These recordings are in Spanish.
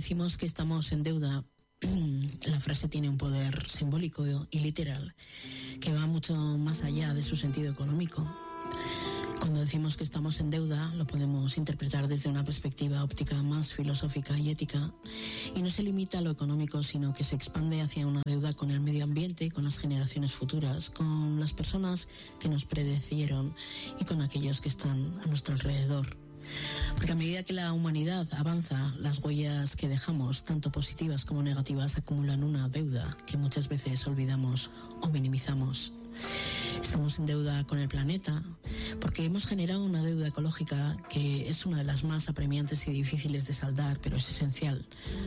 decimos que estamos en deuda, la frase tiene un poder simbólico y literal que va mucho más allá de su sentido económico. Cuando decimos que estamos en deuda, lo podemos interpretar desde una perspectiva óptica más filosófica y ética, y no se limita a lo económico, sino que se expande hacia una deuda con el medio ambiente, con las generaciones futuras, con las personas que nos predecieron y con aquellos que están a nuestro alrededor. Porque a medida que la humanidad avanza, las huellas que dejamos, tanto positivas como negativas, acumulan una deuda que muchas veces olvidamos o minimizamos. Estamos en deuda con el planeta porque hemos generado una deuda ecológica que es una de las más apremiantes y difíciles de saldar, pero es esencial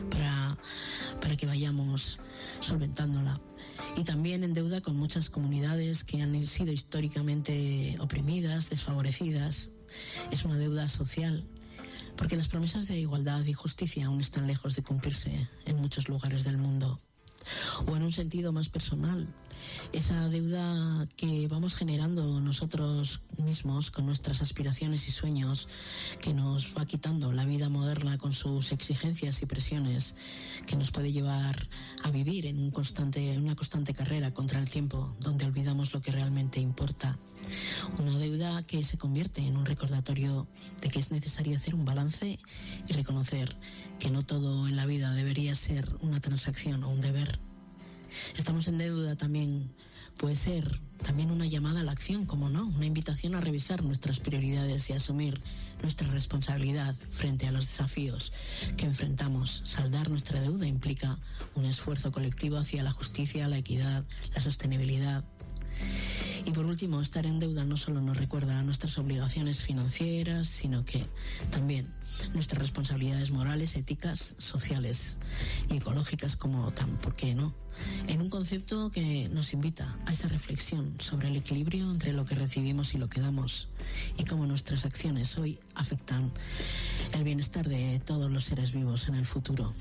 para que vayamos solventándola. Y también en deuda con muchas comunidades que han sido históricamente oprimidas, desfavorecidas. Es una deuda social, porque las promesas de igualdad y justicia aún están lejos de cumplirse en muchos lugares del mundo. O en un sentido más personal, esa deuda que vamos generando nosotros mismos con nuestras aspiraciones y sueños, que nos va quitando la vida moderna con sus exigencias y presiones, que nos puede llevar a vivir en una constante carrera contra el tiempo, donde olvidamos lo que realmente importa. Una deuda que se convierte en un recordatorio de que es necesario hacer un balance y reconocer que no todo en la vida debería ser una transacción o un deber. Estamos en deuda también, puede ser también una llamada a la acción, como no, una invitación a revisar nuestras prioridades y asumir nuestra responsabilidad frente a los desafíos que enfrentamos. Saldar nuestra deuda implica un esfuerzo colectivo hacia la justicia, la equidad, la sostenibilidad. Y por último, estar en deuda no solo nos recuerda a nuestras obligaciones financieras, sino que también nuestras responsabilidades morales, éticas, sociales y ecológicas, ¿por qué no? En un concepto que nos invita a esa reflexión sobre el equilibrio entre lo que recibimos y lo que damos, y cómo nuestras acciones hoy afectan el bienestar de todos los seres vivos en el futuro.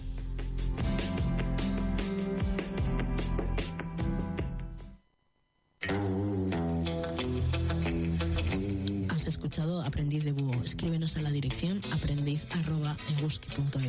Has escuchado Aprendiz de Búho. Escríbenos a la dirección aprendiz@eguski.edu.